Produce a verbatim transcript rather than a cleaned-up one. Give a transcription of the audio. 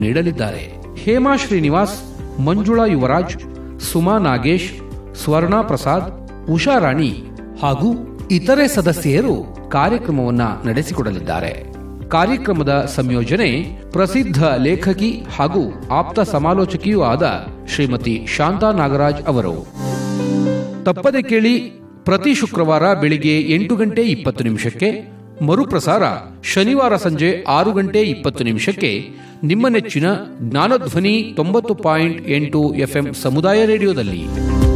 ನೀಡಲಿದ್ದಾರೆ. ಹೇಮಾ ಶ್ರೀನಿವಾಸ್, ಮಂಜುಳಾ ಯುವರಾಜ್, ಸುಮಾ ನಾಗೇಶ್, ಸ್ವರ್ಣಾ ಪ್ರಸಾದ್, ಉಷಾರಾಣಿ ಹಾಗೂ ಇತರೆ ಸದಸ್ಯರು ಕಾರ್ಯಕ್ರಮವನ್ನು ನಡೆಸಿಕೊಡಲಿದ್ದಾರೆ. ಕಾರ್ಯಕ್ರಮದ ಸಂಯೋಜನೆ ಪ್ರಸಿದ್ಧ ಲೇಖಕಿ ಹಾಗೂ ಆಪ್ತ ಸಮಾಲೋಚಕಿಯೂ ಆದ ಶ್ರೀಮತಿ ಶಾಂತಾ ನಾಗರಾಜ್ ಅವರು. ತಪ್ಪದೆ ಕೇಳಿ, ಪ್ರತಿ ಶುಕ್ರವಾರ ಬೆಳಿಗ್ಗೆ ಎಂಟು ಗಂಟೆ ಇಪ್ಪತ್ತು ನಿಮಿಷಕ್ಕೆ, ಮರುಪ್ರಸಾರ ಶನಿವಾರ ಸಂಜೆ ಆರು ಗಂಟೆ ಇಪ್ಪತ್ತು ನಿಮಿಷಕ್ಕೆ ನಿಮ್ಮ ನೆಚ್ಚಿನ ಜ್ಞಾನಧ್ವನಿ ತೊಂಬತ್ತು ಪಾಯಿಂಟ್ ಎಂಟು ಎಫ್ಎಂ ಸಮುದಾಯ ರೇಡಿಯೋದಲ್ಲಿ.